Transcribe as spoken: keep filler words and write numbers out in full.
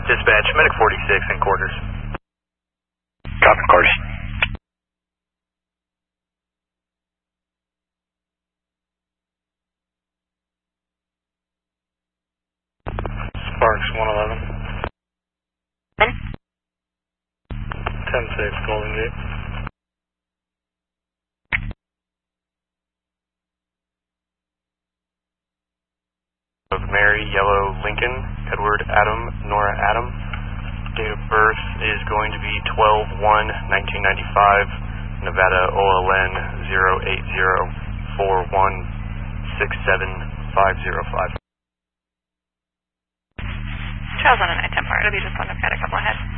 Dispatch, Medic forty-six in quarters. Copy, quarters. Sparks one eleven. ten six Golden Gate. Of Mary, Yellow, Lincoln, Edward, Adam, Nora, Adam. Date of birth is going to be twelve one nineteen ninety-five, Nevada O L N zero eight zero four one six seven five zero five. Charles on a night ten part. It'll be just one. I've got a couple ahead.